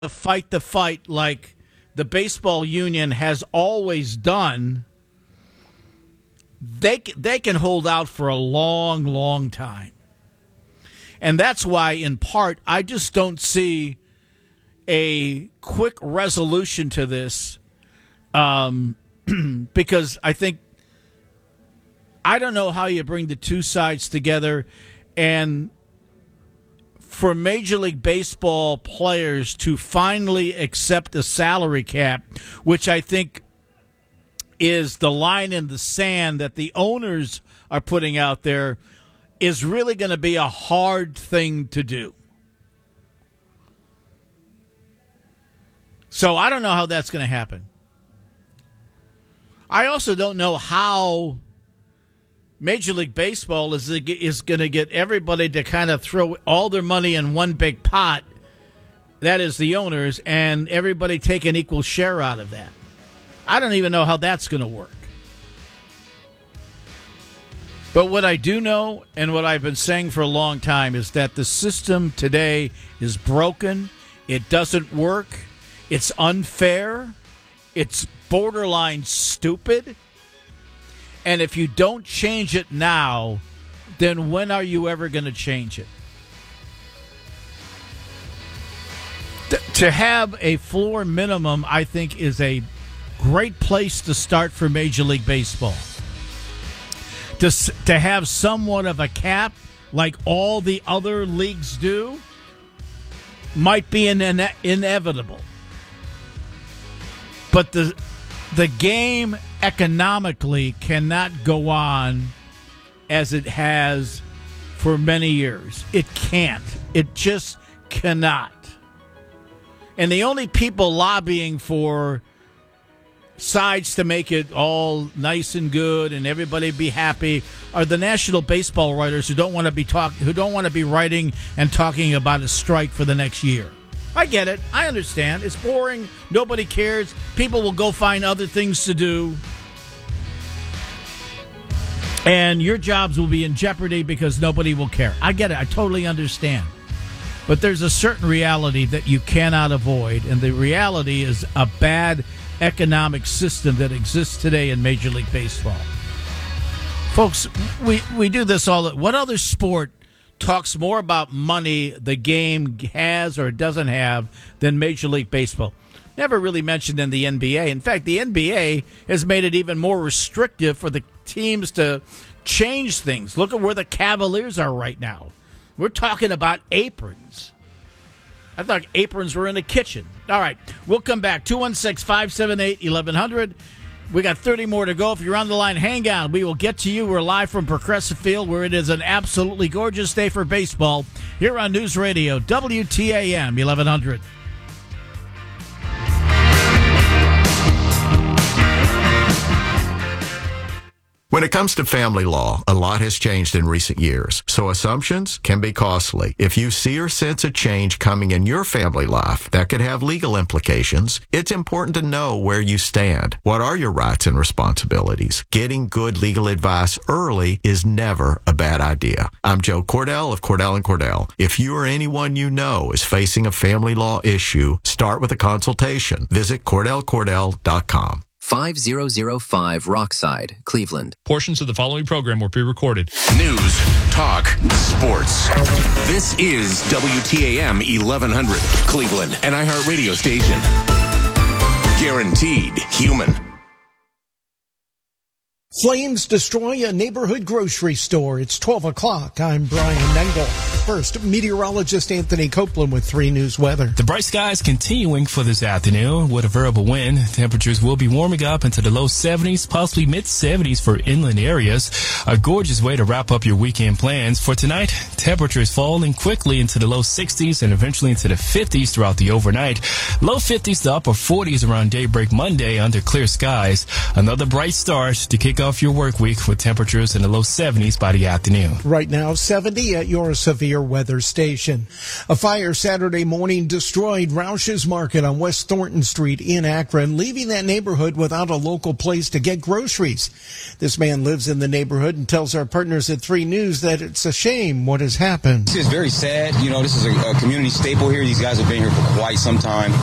fight the fight like the baseball union has always done, they can hold out for a long, long time. And that's why, in part, I just don't see a quick resolution to this because I don't know how you bring the two sides together, and for Major League Baseball players to finally accept a salary cap, which I think is the line in the sand that the owners are putting out there, is really going to be a hard thing to do. So I don't know how that's going to happen. I also don't know how Major League Baseball is going to get everybody to kind of throw all their money in one big pot, that is the owners, and everybody take an equal share out of that. I don't even know how that's going to work. But what I do know, and what I've been saying for a long time, is that the system today is broken. It doesn't work. It's unfair. It's borderline stupid. And if you don't change it now, then when are you ever going to change it? To have a floor minimum, I think, is a great place to start for Major League Baseball. To have somewhat of a cap, like all the other leagues do, might be inevitable. But the game economically cannot go on as it has for many years. It can't. It just cannot. And the only people lobbying for sides to make it all nice and good and everybody be happy are the national baseball writers who don't want to be writing and talking about a strike for the next year. I get it. I understand. It's boring. Nobody cares. People will go find other things to do. And your jobs will be in jeopardy because nobody will care. I get it. I totally understand. But there's a certain reality that you cannot avoid, and the reality is a bad economic system that exists today in Major League Baseball. Folks, we do this all. What other sport talks more about money the game has or doesn't have than Major League Baseball? Never really mentioned in the NBA. In fact, the NBA has made it even more restrictive for the teams to change things. Look at where the Cavaliers are right now. We're talking about aprons. I thought aprons were in the kitchen. All right, we'll come back. 216-578-1100. We got 30 more to go. If you're on the line, hang on. We will get to you. We're live from Progressive Field, where it is an absolutely gorgeous day for baseball here on News Radio, WTAM 1100. When it comes to family law, a lot has changed in recent years, so assumptions can be costly. If you see or sense a change coming in your family life that could have legal implications, it's important to know where you stand. What are your rights and responsibilities? Getting good legal advice early is never a bad idea. I'm Joe Cordell of Cordell & Cordell. If you or anyone you know is facing a family law issue, start with a consultation. Visit CordellCordell.com. 5005 Rockside, Cleveland. Portions of the following program were pre-recorded. News, talk, sports. This is WTAM 1100, Cleveland, an iHeartRadio station. Guaranteed human. Flames destroy a neighborhood grocery store. It's 12 o'clock. I'm Brian Nengel. First, meteorologist Anthony Copeland with 3 News weather. The bright skies continuing for this afternoon with a variable wind. Temperatures will be warming up into the low 70s, possibly mid-70s for inland areas. A gorgeous way to wrap up your weekend plans. For tonight, temperatures falling quickly into the low 60s and eventually into the 50s throughout the overnight. Low 50s to upper 40s around daybreak Monday under clear skies. Another bright start to kick off your work week with temperatures in the low 70s by the afternoon. Right now, 70 at your severe weather station. A fire Saturday morning destroyed Roush's Market on West Thornton Street in Akron, leaving that neighborhood without a local place to get groceries. This man lives in the neighborhood and tells our partners at 3 News that it's a shame what has happened. This is very sad. You know, this is a community staple here. These guys have been here for quite some time.